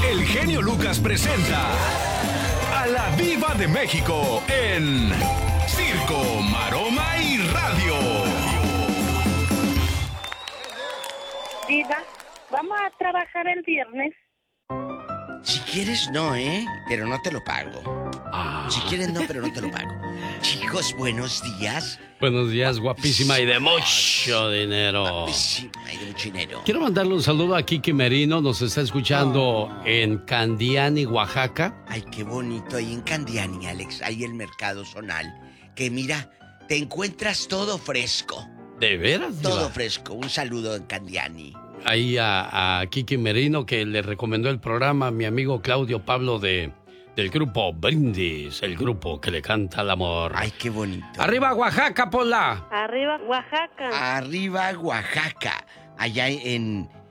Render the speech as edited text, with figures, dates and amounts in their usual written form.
el genio Lucas presenta a la Diva de México en Circo, Maroma y Radio. Diva, vamos a trabajar el viernes. Si quieres, no, pero no te lo pago. Si quieres, no, pero no te lo pago. Chicos, buenos días. Buenos días, guapísima y de mucho dinero. Guapísima y de mucho dinero. Quiero mandarle un saludo a Kiki Merino, nos está escuchando en Candiani, Oaxaca. Ay, qué bonito ahí en Candiani, Alex. Ahí el mercado zonal. Que mira, te encuentras todo fresco. ¿De veras? Todo Diva? fresco. Un saludo en Candiani. Ahí a Kiki Merino, que le recomendó el programa mi amigo Claudio Pablo del grupo Brindis, el grupo que le canta al amor. Ay, qué bonito. ¡Arriba, Oaxaca, Pola! Arriba, Oaxaca. Arriba, Oaxaca. Allá en